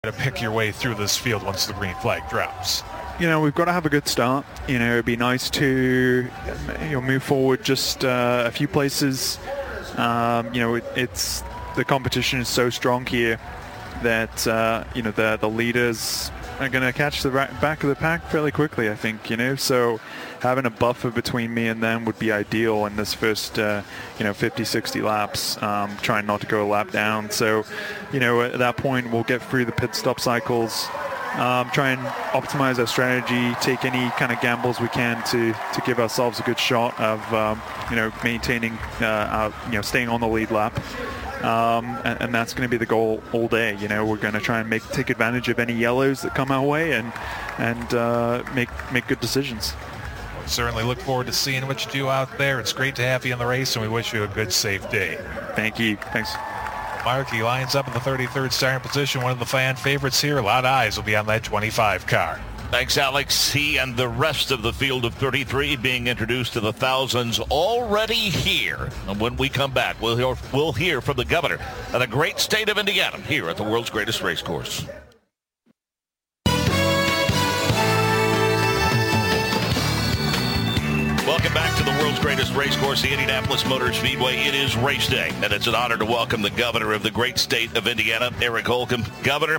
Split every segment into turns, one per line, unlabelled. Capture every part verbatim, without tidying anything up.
to pick your way through this field once the green flag drops?
You know, we've got to have a good start. You know, it'd be nice to, you know, move forward just uh, a few places. Um, you know, it, it's the competition is so strong here that uh, you know the the leaders are going to catch the back of the pack fairly quickly, I think. You know, so having a buffer between me and them would be ideal in this first, uh, you know, fifty, sixty laps, um, trying not to go a lap down. So, you know, at that point, we'll get through the pit stop cycles, um, try and optimize our strategy, take any kind of gambles we can to, to give ourselves a good shot of, um, you know, maintaining, uh, our, you know, staying on the lead lap. Um, and, and that's going to be the goal all day. You know, we're going to try and make take advantage of any yellows that come our way and, and uh, make, make good decisions.
Certainly look forward to seeing what you do out there. It's great to have you in the race, and we wish you a good, safe day.
Thank you. Thanks.
Markey lines up in the thirty-third starting position, one of the fan favorites here. A lot of eyes will be on that twenty-five car.
Thanks, Alex. He and the rest of the field of thirty-three being introduced to the thousands already here. And when we come back, we'll hear, we'll hear from the governor of the great state of Indiana here at the world's greatest race course. Welcome back to the world's greatest race course, the Indianapolis Motor Speedway. It is race day, and it's an honor to welcome the governor of the great state of Indiana, Eric Holcomb. Governor,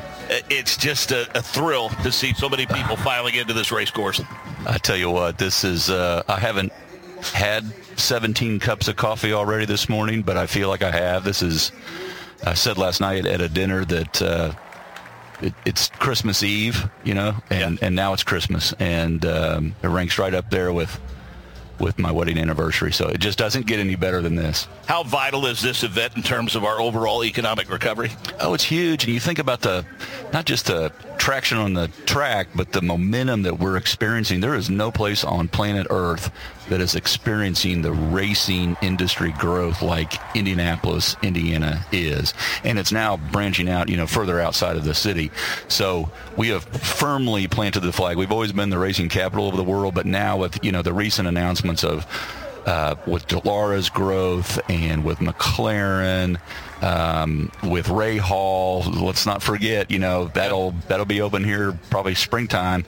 it's just a, a thrill to see so many people filing into this race course.
I tell you what, this is, uh, I haven't had seventeen cups of coffee already this morning, but I feel like I have. This is, I said last night at a dinner that uh, it, it's Christmas Eve, you know, and, yeah. and now it's Christmas. And um, it ranks right up there with with my wedding anniversary. So it just doesn't get any better than this.
How vital is this event in terms of our overall economic recovery?
Oh, it's huge. And you think about the, not just the traction on the track, but the momentum that we're experiencing. There is no place on planet Earth that is experiencing the racing industry growth like Indianapolis, Indiana is. And it's now branching out, you know, further outside of the city. So we have firmly planted the flag. We've always been the racing capital of the world, but now with, you know, the recent announcements of uh, with Dalara's growth and with McLaren, um, with Ray Hall, let's not forget, you know, that'll that'll be open here probably springtime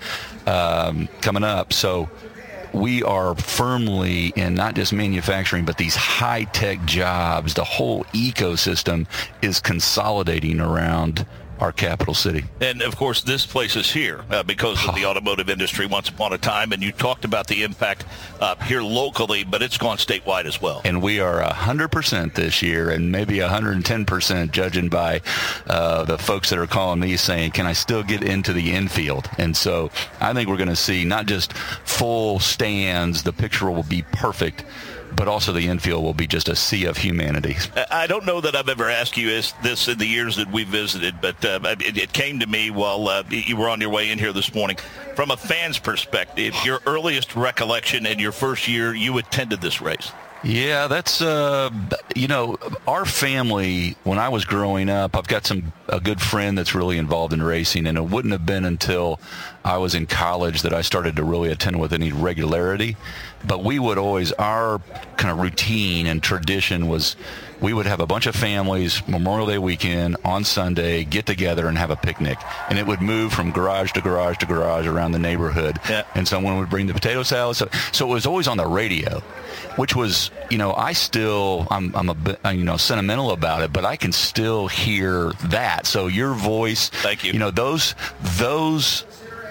um, coming up. So we are firmly in not just manufacturing, but these high-tech jobs. The whole ecosystem is consolidating around our capital city.
And, of course, this place is here uh, because of the automotive industry once upon a time. And you talked about the impact uh, here locally, but it's gone statewide as well.
And we are one hundred percent this year, and maybe one hundred ten percent judging by uh, the folks that are calling me saying, can I still get into the infield? And so I think we're going to see not just full stands, the picture will be perfect, but also the infield will be just a sea of humanity.
I don't know that I've ever asked you this in the years that we visited, but uh, it, it came to me while uh, you were on your way in here this morning. From a fan's perspective, your earliest recollection in your first year you attended this race?
Yeah, that's, uh, you know, our family, when I was growing up, I've got some a good friend that's really involved in racing, and it wouldn't have been until I was in college that I started to really attend with any regularity. But we would always, our kind of routine and tradition was we would have a bunch of families Memorial Day weekend on Sunday, get together and have a picnic. And it would move from garage to garage to garage around the neighborhood. Yeah. And someone would bring the potato salad. So, so it was always on the radio, which was, you know, I still, I'm, I'm a bit, you know, sentimental about it, but I can still hear that. So your voice,
thank you.
You know, those, those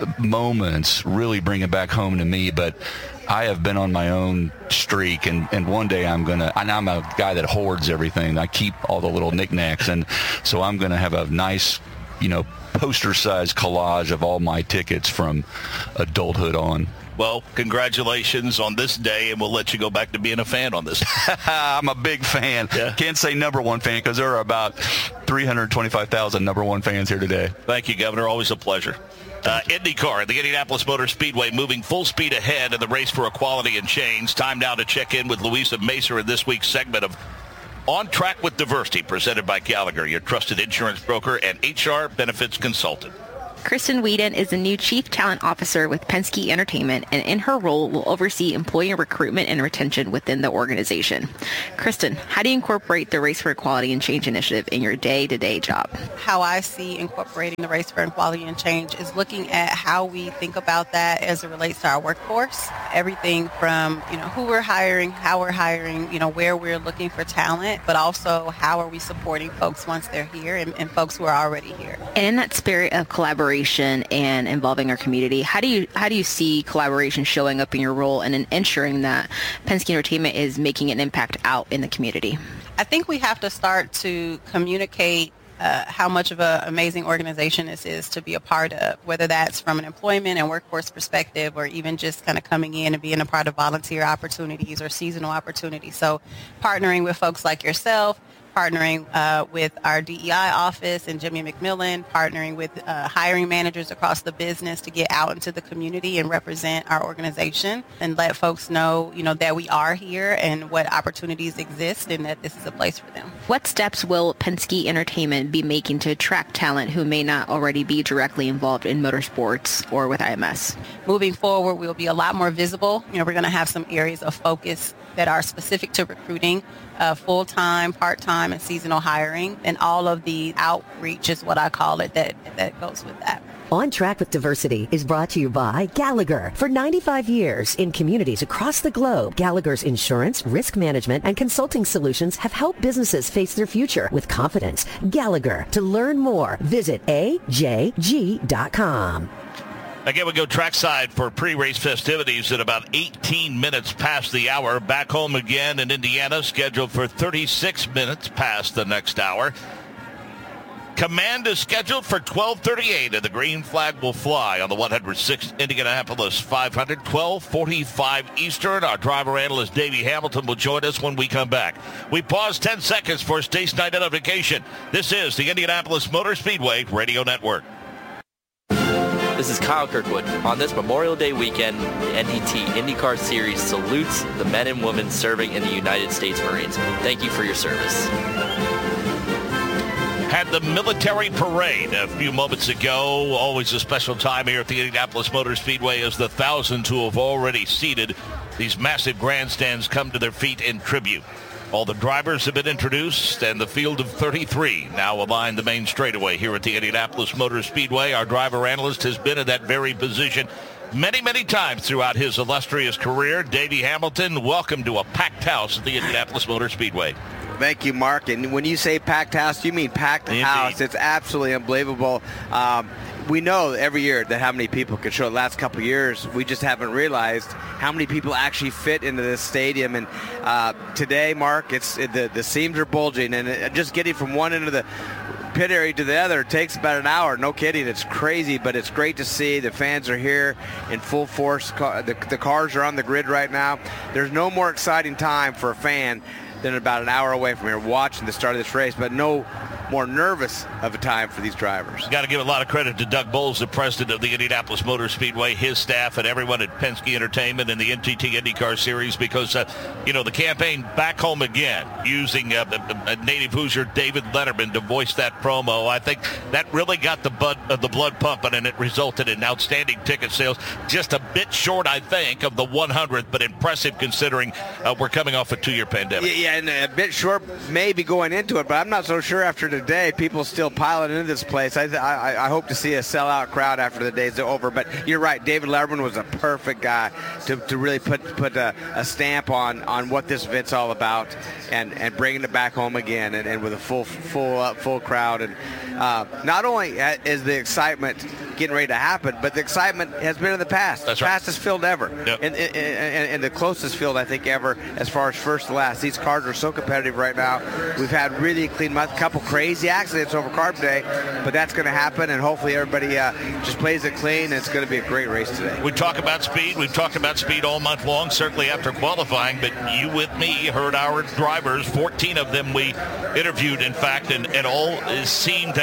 moments really bring it back home to me. But I have been on my own streak, and, and one day I'm going to, and I'm a guy that hoards everything. I keep all the little knickknacks, and so I'm going to have a nice, you know, poster-sized collage of all my tickets from adulthood on.
Well, congratulations on this day, and we'll let you go back to being a fan on this.
I'm a big fan. Yeah. Can't say number one fan because there are about three hundred twenty-five thousand number one fans here today.
Thank you, Governor. Always a pleasure. Uh, IndyCar, the Indianapolis Motor Speedway, moving full speed ahead in the race for equality and change. Time now to check in with Louisa Macer in this week's segment of On Track with Diversity, presented by Gallagher, your trusted insurance broker and H R benefits consultant.
Kristen Whedon is the new Chief Talent Officer with Penske Entertainment, and in her role will oversee employee recruitment and retention within the organization. Kristen, how do you incorporate the Race for Equality and Change initiative in your day-to-day job?
How I see incorporating the Race for Equality and Change is looking at how we think about that as it relates to our workforce. Everything from, you know, who we're hiring, how we're hiring, you know, where we're looking for talent, but also how are we supporting folks once they're here and, and folks who are already here.
And in that spirit of collaboration and involving our community, how do you how do you see collaboration showing up in your role and in ensuring that Penske Entertainment is making an impact out in the community?
I think we have to start to communicate Uh, how much of an amazing organization this is to be a part of, whether that's from an employment and workforce perspective or even just kind of coming in and being a part of volunteer opportunities or seasonal opportunities. So partnering with folks like yourself, partnering uh, with our D E I office and Jimmy McMillan, partnering with uh, hiring managers across the business to get out into the community and represent our organization and let folks know, you know, that we are here and what opportunities exist and that this is a place for them.
What steps will Penske Entertainment be making to attract talent who may not already be directly involved in motorsports or with I M S?
Moving forward, we'll be a lot more visible. You know, we're going to have some areas of focus that are specific to recruiting, uh, full-time, part-time, and seasonal hiring, and all of the outreach is what I call it that, that goes with that.
On Track with Diversity is brought to you by Gallagher. For ninety-five years in communities across the globe, Gallagher's insurance, risk management, and consulting solutions have helped businesses face their future with confidence. Gallagher. To learn more, visit A J G dot com.
Again, we go trackside for pre-race festivities at about eighteen minutes past the hour. Back home again in Indiana, scheduled for thirty-six minutes past the next hour. Command is scheduled for twelve thirty-eight, and the green flag will fly on the one oh sixth Indianapolis five hundred, twelve forty-five Eastern. Our driver analyst, Davey Hamilton, will join us when we come back. We pause ten seconds for station identification. This is the Indianapolis Motor Speedway Radio Network.
This is Kyle Kirkwood. On this Memorial Day weekend, the N D T IndyCar Series salutes the men and women serving in the United States Marines. Thank you for your service.
Had the military parade a few moments ago. Always a special time here at the Indianapolis Motor Speedway as the thousands who have already seated these massive grandstands come to their feet in tribute. All the drivers have been introduced, and the field of thirty-three now align the main straightaway here at the Indianapolis Motor Speedway. Our driver analyst has been in that very position many, many times throughout his illustrious career. Davey Hamilton, welcome to a packed house at the Indianapolis Motor Speedway.
Thank you, Mark. And when you say packed house, you mean packed
Indeed.
house. It's absolutely unbelievable. Um, we know every year that how many people can show. The last couple of years, we just haven't realized how many people actually fit into this stadium. And uh, today, Mark, it's the the seams are bulging, and it, just getting from one end of the pit area to the other takes about an hour. No kidding. It's crazy, but it's great to see. The fans are here in full force. The, the cars are on the grid right now. There's no more exciting time for a fan than about an hour away from here watching the start of this race, but no more nervous of a time for these drivers.
Got to give a lot of credit to Doug Bowles, the president of the Indianapolis Motor Speedway, his staff, and everyone at Penske Entertainment and the N T T IndyCar Series, because, uh, you know, the campaign Back Home Again, using uh, a, a native Hoosier, David Letterman, to voice that promo, I think that really got the, bud, uh, the blood pumping, and it resulted in outstanding ticket sales. Just a bit short, I think, of the one hundredth, but impressive considering uh, we're coming off a two-year pandemic.
Yeah, and a bit short maybe going into it, but I'm not so sure after today. People still piling into this place. I, I, I hope to see a sellout crowd after the day's over. But you're right. David Letterman was a perfect guy to, to really put put a, a stamp on, on what this event's all about, and, and bringing it back home again, and, and with a full full uh, full crowd. And uh, not only is the excitement getting ready to happen, but the excitement has been in the past.
That's
the
right.
fastest field ever,
yep.
and, and, and, and the closest field I think ever as far as first to last. These cars are so competitive right now. We've had really a clean month, a couple crazy accidents over Carb Day, but that's going to happen, and hopefully everybody uh, just plays it clean, and it's going to be a great race today.
We talk about speed. We've talked about speed all month long, certainly after qualifying, but you with me heard our drivers, fourteen of them we interviewed, in fact, and, and all seemed to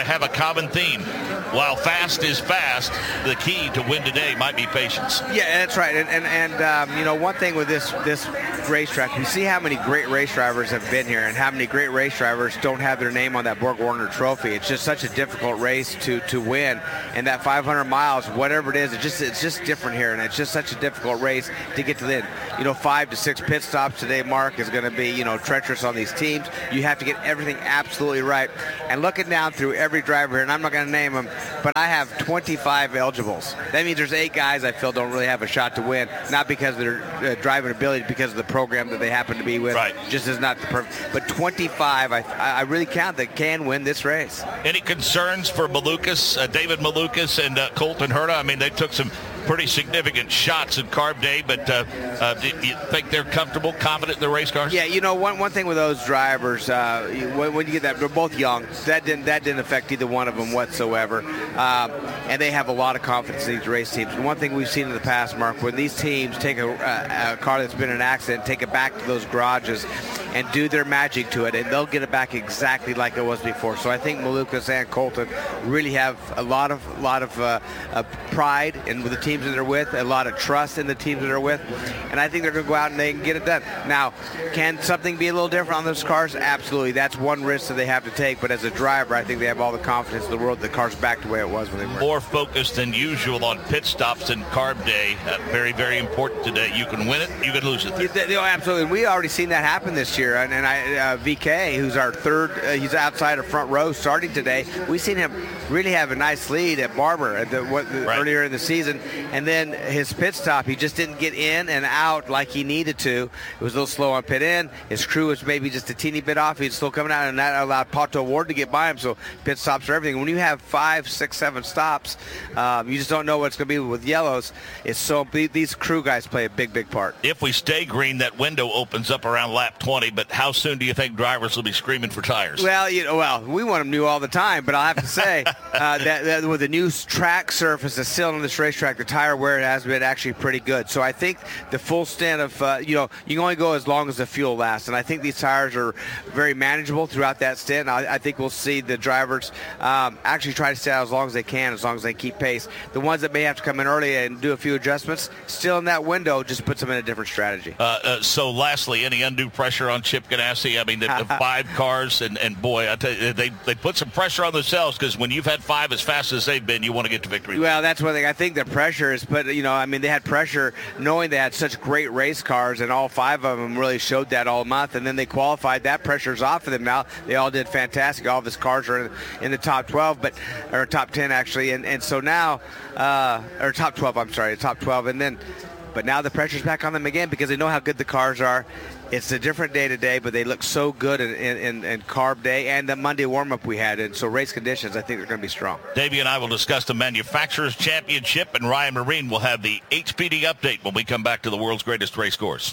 have a common theme. While fast is fast, the key to win today might be patience.
Yeah, that's right. And, and, and um, you know, one thing with this this racetrack, we see how many great race drivers have been here and how many great race drivers don't have their name on that Borg Warner trophy. It's just such a difficult race to, to win. And that five hundred miles, whatever it is, it's just, it's just different here. And it's just such a difficult race to get to the end. You know, five to six pit stops today, Mark, is going to be, you know, treacherous on these teams. You have to get everything absolutely right. And looking down through every driver here, and I'm not going to name them, but I have twenty-five eligibles. That means there's eight guys I feel don't really have a shot to win, not because of their uh, driving ability, because of the program that they happen to be with.
Right.
Just is not the perfect. But twenty-five, I, I really count that can win this race.
Any concerns for Malukas, uh, David Malukas and uh, Colton Herta? I mean, they took some pretty significant shots in Carb Day, but uh, uh, do you think they're comfortable, confident in their race cars?
Yeah, you know, one one thing with those drivers, uh, when, when you get that, they're both young. That didn't that didn't affect either one of them whatsoever, um, and they have a lot of confidence in these race teams. And one thing we've seen in the past, Mark, when these teams take a, a, a car that's been in an accident, take it back to those garages, and do their magic to it, and they'll get it back exactly like it was before. So I think Malukas and Colton really have a lot of lot of uh, uh, pride in the teams that they're with, a lot of trust in the teams that they're with, and I think they're going to go out and they can get it done. Now, can something be a little different on those cars? Absolutely. That's one risk that they have to take, but as a driver, I think they have all the confidence in the world the car's back the way it was when they were.
More focused than usual on pit stops and Carb Day. Uh, very, very important today. You can win it, you can lose it.
You, you know, absolutely. We already seen that happen this year, and, and I, uh, V K, who's our third, uh, he's outside of front row starting today. We've seen him really have a nice lead at Barber at the, what, the,
right.
earlier in the season, and then his pit stop, he just didn't get in and out like he needed to. It was a little slow on pit in. His crew was maybe just a teeny bit off. He's still coming out, and that allowed Pato Ward to get by him, so pit stops are everything. When you have five, six, seven stops, um, you just don't know what's going to be with yellows. It's so these crew guys play a big, big part.
If we stay green, that window opens up around lap twenty, but how soon do you think drivers will be screaming for tires?
Well, you know, well, we want them new all the time, but I'll have to say uh, that, that with the new track surface that's still on this racetrack, the tire wear has been actually pretty good. So I think the full stint of, uh, you know, you can only go as long as the fuel lasts, and I think these tires are very manageable throughout that stint. I, I think we'll see the drivers um, actually try to stay out as long as they can, as long as they keep pace. The ones that may have to come in early and do a few adjustments, still in that window, just puts them in a different strategy.
Uh, uh, so lastly, any undue pressure on Chip Ganassi? I mean, the, the five cars, and, and boy, I tell you, they, they put some pressure on themselves, because when you've had five as fast as they've been, you want to get to victory.
Well, that's one thing. I think the pressure is, but, you know, I mean, they had pressure knowing they had such great race cars, and all five of them really showed that all month, and then they qualified. That pressure's off of them now. They all did fantastic. All of his cars are in, in the top twelve, but or top ten, actually, and, and so now, uh, or top twelve, I'm sorry, top twelve, and then, but now the pressure's back on them again because they know how good the cars are. It's a different day today, but they look so good in, in, in Carb Day and the Monday warm-up we had. And so race conditions, I think they're going to be strong.
Davey and I will discuss the Manufacturers Championship, and Ryan Marine will have the H P D update when we come back to the world's greatest race course.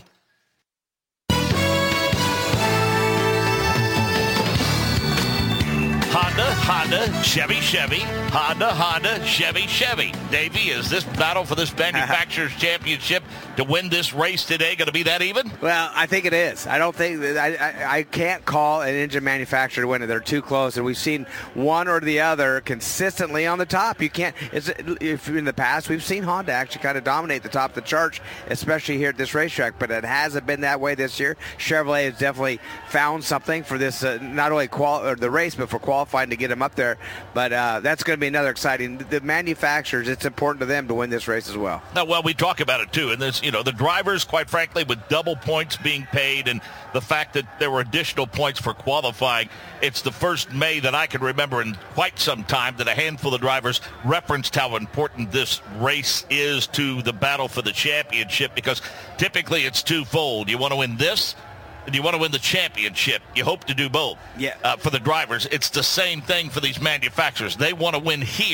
Honda, Honda, Chevy, Chevy, Honda, Honda, Chevy, Chevy. Davey, is this battle for this Manufacturers Championship to win this race today going to be that even?
Well, I think it is. I don't think that I, I, I can't call an engine manufacturer to win it. They're too close, and we've seen one or the other consistently on the top. You can't. It's, if in the past we've seen Honda actually kind of dominate the top of the chart, especially here at this racetrack, but it hasn't been that way this year. Chevrolet has definitely found something for this, uh, not only qual or the race, but for qualifying to get them up there. But uh, that's going to be another exciting. The manufacturers, it's important to them to win this race as well.
No, well, we talk about it too, and there's, you know, the drivers, quite frankly, with double points being paid, and the fact that there were additional points for qualifying. It's the first May that I can remember in quite some time that a handful of drivers referenced how important this race is to the battle for the championship, because typically it's twofold. You want to win this, and you want to win the championship. You hope to do both.
Yeah.
Uh, for the drivers, it's the same thing for these manufacturers. They want to win here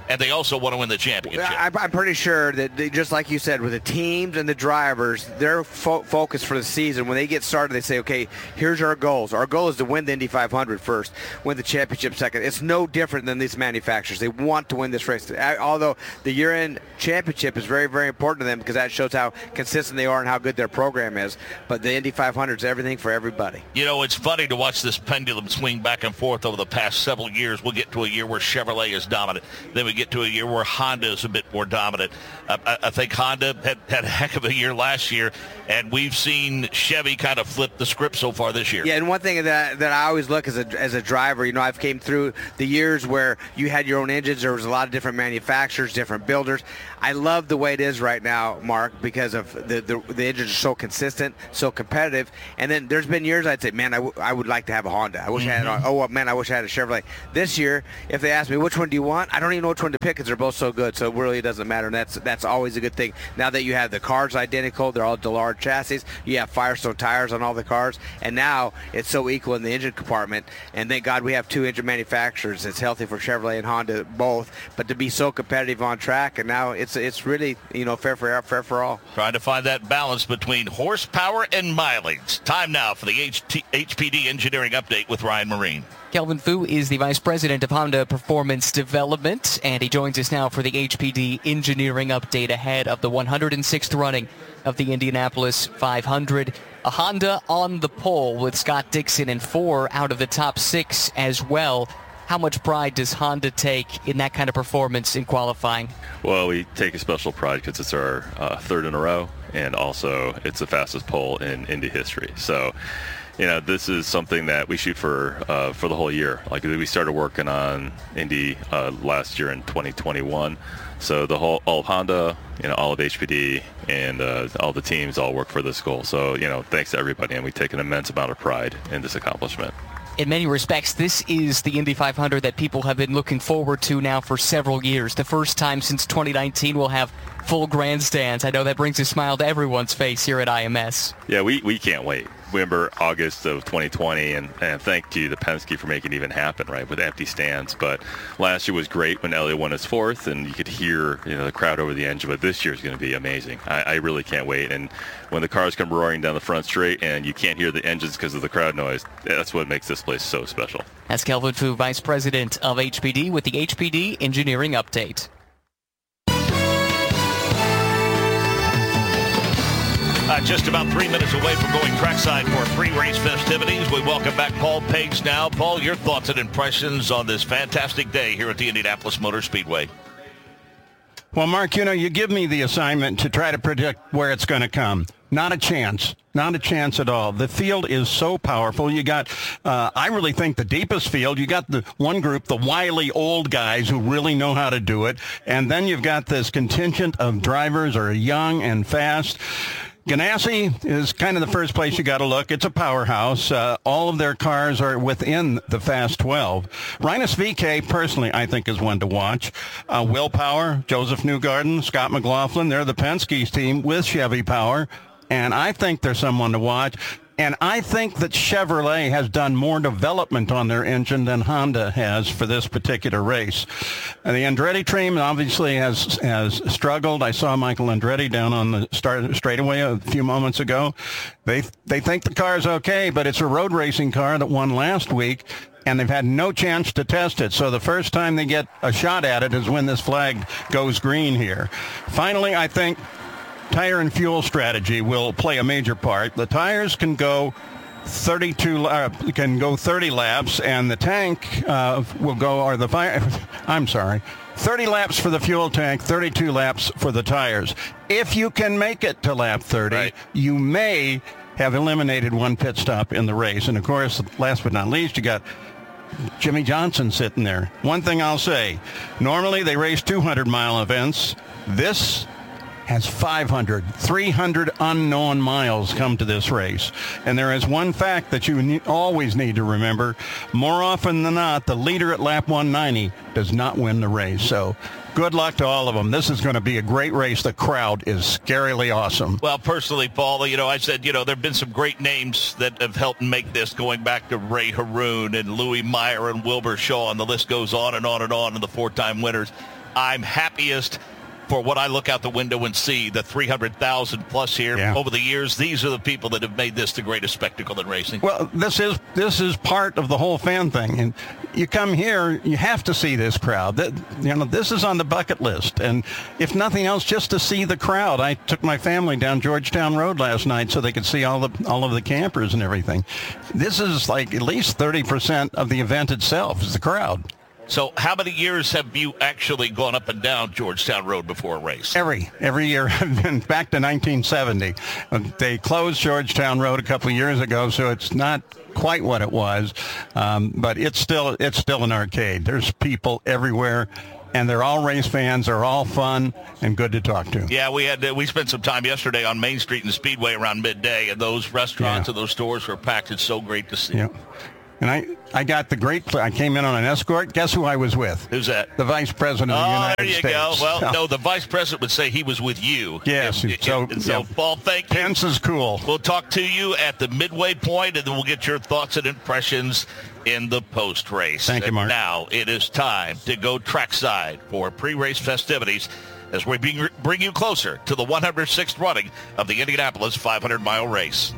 And they also want to win the championship.
I'm, I'm pretty sure that they, just like you said, with the teams and the drivers, their fo- focus for the season, when they get started, they say, okay, here's our goals. Our goal is to win the Indy five hundred first, win the championship second. It's no different than these manufacturers. They want to win this race. Although the year-end championship is very, very important to them because that shows how consistent they are and how good their program is. But the Indy five hundred is everything for everybody.
You know, it's funny to watch this pendulum swing back and forth over the past several years. We'll get to a year where Chevrolet is dominant. Then we get to a year where Honda is a bit more dominant. Uh, I, I think Honda had, had a heck of a year last year, and we've seen Chevy kind of flip the script so far this year.
Yeah, and one thing that that I always look as a as a driver, you know, I've came through the years where you had your own engines. There was a lot of different manufacturers, different builders. I love the way it is right now, Mark, because of the the, the engines are so consistent, so competitive. And then there's been years I'd say, man, I, w- I would like to have a Honda. I wish mm-hmm. I had. A, oh man, I wish I had a Chevrolet. This year, if they ask me which one do you want, I don't even know which one to pick because they're both so good. So it really doesn't matter. And that's that's always a good thing. Now that you have the cars identical, they're all Dillard chassis. You have Firestone tires on all the cars, and now it's so equal in the engine compartment. And thank God we have two engine manufacturers. It's healthy for Chevrolet and Honda both. But to be so competitive on track, and now it's it's really you know fair for fair for all.
Trying to find that balance between horsepower and mileage. Time now for the H T- H P D Engineering Update with Ryan Marine.
Kelvin Fu is the Vice President of Honda Performance Development, and he joins us now for the H P D Engineering Update ahead of the one hundred sixth running of the Indianapolis five hundred. A Honda on the pole with Scott Dixon in four out of the top six as well. How much pride does Honda take in that kind of performance in qualifying?
Well, we take a special pride because it's our uh, third in a row, and also it's the fastest pole in Indy history. So, you know, this is something that we shoot for uh, for the whole year. Like we started working on Indy uh, last year in twenty twenty-one. So the whole all of Honda, you know, all of H P D, and uh, all the teams all work for this goal. So, you know, thanks to everybody, and we take an immense amount of pride in this accomplishment.
In many respects, this is the Indy five hundred that people have been looking forward to now for several years. The first time since twenty nineteen we'll have full grandstands. I know that brings a smile to everyone's face here at I M S.
Yeah, we, we can't wait. Remember August of twenty twenty, and, and thank you to Penske for making it even happen, right, with empty stands. But last year was great when Elliott won his fourth, and you could hear, you know, the crowd over the engine. But this year is going to be amazing. I, I really can't wait. And when the cars come roaring down the front straight and you can't hear the engines because of the crowd noise, that's what makes this place so special.
That's Kelvin Fu, Vice President of H P D, with the H P D Engineering Update.
Uh, just about three minutes away from going trackside for pre-race festivities. We welcome back Paul Page now. Paul, your thoughts and impressions on this fantastic day here at the Indianapolis Motor Speedway.
Well, Mark, you know, you give me the assignment to try to predict where it's going to come. Not a chance. Not a chance at all. The field is so powerful. You got, uh, I really think, the deepest field. You got the one group, the wily old guys who really know how to do it. And then you've got this contingent of drivers who are young and fast. Ganassi is kind of the first place you got to look. It's a powerhouse. Uh, all of their cars are within the Fast twelve. Rinus V K, personally, I think is one to watch. Uh, Will Power, Joseph Newgarden, Scott McLaughlin, they're the Penske's team with Chevy Power. And I think they're someone to watch. And I think that Chevrolet has done more development on their engine than Honda has for this particular race. And the Andretti team obviously has has struggled. I saw Michael Andretti down on the start straightaway a few moments ago. They they think the car's okay, but it's a road racing car that won last week, and they've had no chance to test it. So the first time they get a shot at it is when this flag goes green here. Finally, I think tire and fuel strategy will play a major part. The tires can go thirty-two uh, can go thirty laps, and the tank uh, will go or the fire I'm sorry thirty laps for the fuel tank, thirty-two laps for the tires. If you can make it to lap thirty, right, you may have eliminated one pit stop in the race. And of course, last but not least, you got Jimmy Johnson sitting there. One thing I'll say, normally they race two hundred mile events. This has five hundred, three hundred unknown miles come to this race. And there is one fact that you ne- always need to remember. More often than not, the leader at lap one ninety does not win the race. So good luck to all of them. This is going to be a great race. The crowd is scarily awesome.
Well, personally, Paul, you know, I said, you know, there have been some great names that have helped make this, going back to Ray Haroon and Louis Meyer and Wilbur Shaw, and the list goes on and on and on, and the four-time winners. I'm happiest for what I look out the window and see, the three hundred thousand plus here
Yeah.
over the years. These are the people that have made this the greatest spectacle in racing.
Well, this is this is part of the whole fan thing, and you come here, you have to see this crowd. That you know, this is on the bucket list, and if nothing else, just to see the crowd. I took my family down Georgetown Road last night so they could see all the all of the campers and everything. This is like at least thirty percent of the event itself is the crowd.
So how many years have you actually gone up and down Georgetown Road before a race?
Every every year. I've been back to nineteen seventy. They closed Georgetown Road a couple of years ago, so it's not quite what it was, um, but it's still it's still an arcade. There's people everywhere, and they're all race fans. They're all fun and good to talk to.
Yeah, we had uh, we spent some time yesterday on Main Street and Speedway around midday, and those restaurants
Yeah.
and those stores were packed. It's so great to see.
Yeah. And I, I got the great, I came in on an escort. Guess who I was with?
Who's that?
The Vice President of the
Oh,
United
there you
States.
go. Well,
So-
no, the Vice President would say he was with you.
Yes.
And,
so,
and so
yeah.
Paul, thank you.
Pence is cool.
We'll talk to you at the midway point, and then we'll get your thoughts and impressions in the post-race.
Thank you,
And
Mark.
now it is time to go trackside for pre-race festivities as we bring, bring you closer to the one hundred sixth running of the Indianapolis five hundred mile race.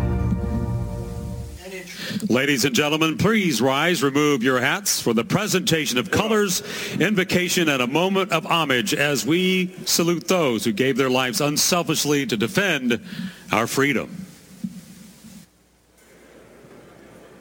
Ladies and gentlemen, please rise, remove your hats for the presentation of colors, invocation, and a moment of homage as we salute those who gave their lives unselfishly to defend our freedom.